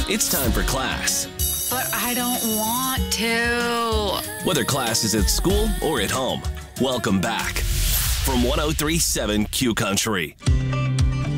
It's time for class. But I don't want to. Whether class is at school or at home, welcome back from 103.7 Q Country.